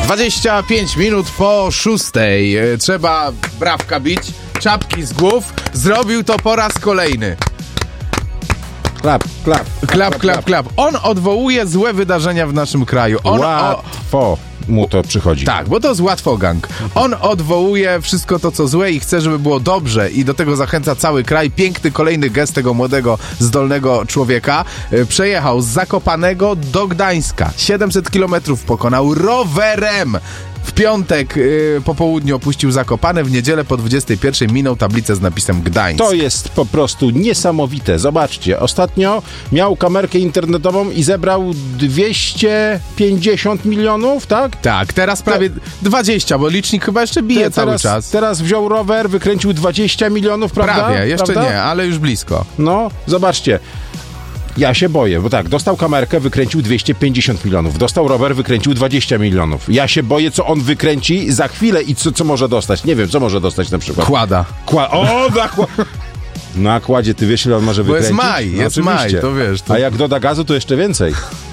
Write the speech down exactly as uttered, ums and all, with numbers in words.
dwadzieścia pięć minut po szóstej. Trzeba brawka bić, czapki z głów. Zrobił to po raz kolejny. Klap, klap. Klap, klap, klap. On odwołuje złe wydarzenia w naszym kraju. On Łatwo o... mu to przychodzi. Tak, bo to jest łatwogang. On odwołuje wszystko to, co złe i chce, żeby było dobrze i do tego zachęca cały kraj. Piękny kolejny gest tego młodego, zdolnego człowieka. Przejechał z Zakopanego do Gdańska. siedemset kilometrów pokonał rowerem. W piątek yy, po południu opuścił Zakopane, w niedzielę po dwudziestej pierwszej minął tablicę z napisem Gdańsk. To jest po prostu niesamowite. Zobaczcie, ostatnio miał kamerkę internetową i zebrał dwieście pięćdziesiąt milionów, tak? Tak, teraz prawie Te... dwadzieścia, bo licznik chyba jeszcze bije Te, cały teraz, czas. Teraz wziął rower, wykręcił dwadzieścia milionów, prawda? Prawie, jeszcze prawda? nie, ale już blisko. No, zobaczcie. Ja się boję, bo tak, dostał kamerkę, wykręcił dwieście pięćdziesiąt milionów, dostał rower, wykręcił dwadzieścia milionów. Ja się boję, co on wykręci za chwilę i co, co może dostać. Nie wiem, co może dostać na przykład. Kłada. Kła- o, na, kła- na kładzie, ty wiesz, ile on może Bo wykręcić? jest maj, no, jest oczywiście. maj, to wiesz. To... A jak doda gazu, to jeszcze więcej.